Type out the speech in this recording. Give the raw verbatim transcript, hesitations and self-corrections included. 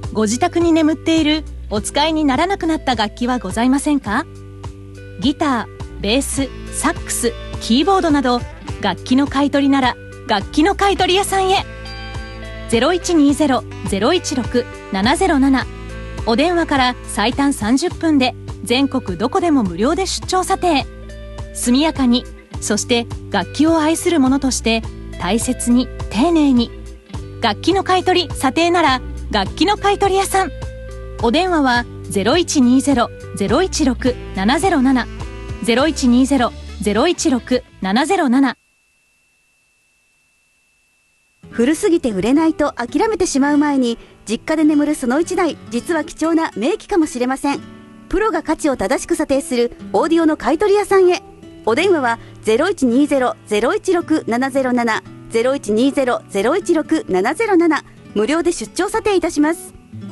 ご自宅に眠っているお使いにならなくなった楽器はございませんか？ギター、ベース、サックス、キーボードなど楽器の買い取りなら楽器の買い取り屋さんへ。 ゼロいちにーゼロ ゼロいちろく ななゼロなな お電話から最短さんじゅっぷんで全国どこでも無料で出張査定。速やかに、そして楽器を愛する者として大切に丁寧に。楽器の買い取り査定なら楽器の買い取り屋さん。お電話は ゼロいちにーゼロ ゼロいちろく ななゼロなな ゼロいちにーゼロ ゼロいちろく ななゼロなな。 古すぎて売れないと諦めてしまう前に、実家で眠るその一台、実は貴重な名機かもしれません。プロが価値を正しく査定するオーディオの買い取り屋さんへ。お電話は ゼロいちにーゼロ ゼロいちろく ななゼロなな ゼロいちにーゼロ ゼロいちろく ななゼロなな。無料で出張査定いたします。